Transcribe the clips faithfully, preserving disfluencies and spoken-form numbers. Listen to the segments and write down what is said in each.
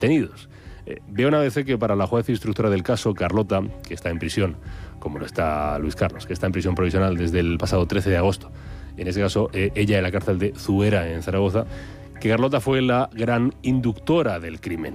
detenidos. Eh, veo una vez que para la juez instructora del caso, Carlota, que está en prisión, como lo está Luis Carlos, que está en prisión provisional desde el pasado trece de agosto, en ese caso eh, ella en la cárcel de Zuera, en Zaragoza, que Carlota fue la gran inductora del crimen,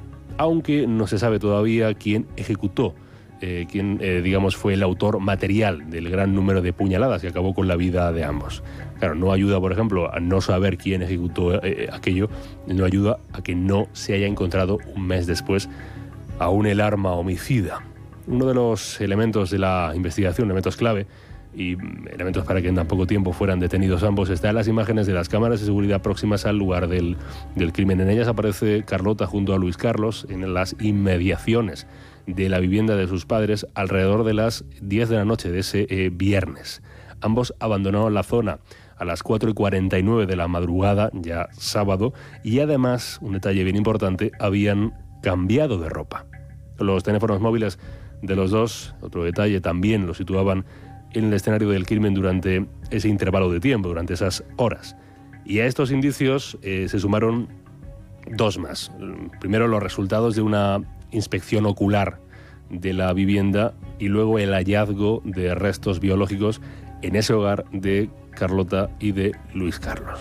aunque no se sabe todavía quién ejecutó, eh, quién, eh, digamos, fue el autor material del gran número de puñaladas que acabó con la vida de ambos. Claro, no ayuda, por ejemplo, a no saber quién ejecutó eh, aquello, no ayuda a que no se haya encontrado un mes después aún el arma homicida. Uno de los elementos de la investigación, elementos clave, y elementos para que en tan poco tiempo fueran detenidos ambos, está en las imágenes de las cámaras de seguridad próximas al lugar del, del crimen. En ellas aparece Carlota junto a Luis Carlos en las inmediaciones de la vivienda de sus padres alrededor de las diez de la noche de ese eh, viernes. Ambos abandonaron la zona a las cuatro y cuarenta y nueve de la madrugada, ya sábado, y además, un detalle bien importante, habían cambiado de ropa. Los teléfonos móviles de los dos, otro detalle, también los situaban en el escenario del crimen durante ese intervalo de tiempo, durante esas horas. Y a estos indicios eh, se sumaron dos más. Primero, los resultados de una inspección ocular de la vivienda y luego el hallazgo de restos biológicos en ese hogar de Carlota y de Luis Carlos.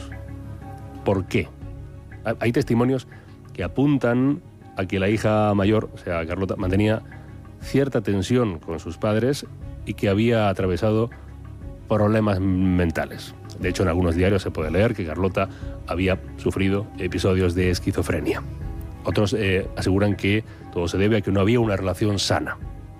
¿Por qué? Hay testimonios que apuntan a que la hija mayor, o sea, Carlota, mantenía cierta tensión con sus padres y que había atravesado problemas mentales. De hecho, en algunos diarios se puede leer que Carlota había sufrido episodios de esquizofrenia. Otros eh, aseguran que todo se debe a que no había una relación sana.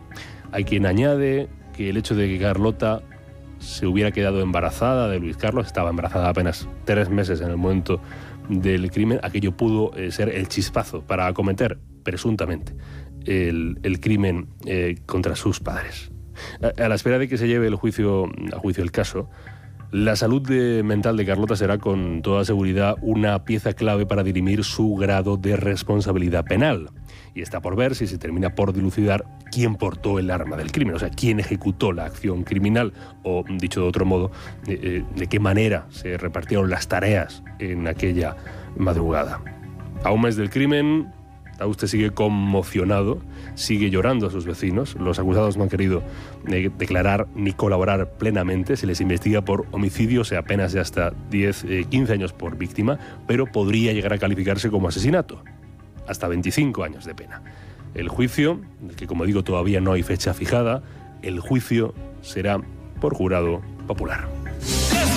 Hay quien añade que el hecho de que Carlota se hubiera quedado embarazada de Luis Carlos, estaba embarazada apenas tres meses en el momento del crimen, aquello pudo eh, ser el chispazo para acometer, presuntamente, el, el crimen eh, contra sus padres. A, a la espera de que se lleve el juicio, a juicio el caso, la salud de, mental de Carlota será con toda seguridad una pieza clave para dirimir su grado de responsabilidad penal. Y está por ver si se termina por dilucidar quién portó el arma del crimen, o sea, quién ejecutó la acción criminal, o, dicho de otro modo, de, de qué manera se repartieron las tareas en aquella madrugada. A un mes del crimen, Tauste sigue conmocionado, sigue llorando a sus vecinos. Los acusados no han querido eh, declarar ni colaborar plenamente. Se les investiga por homicidio, o sea, apenas de hasta diez, quince años por víctima, pero podría llegar a calificarse como asesinato. Hasta veinticinco años de pena. El juicio, del que como digo todavía no hay fecha fijada, el juicio será por jurado popular.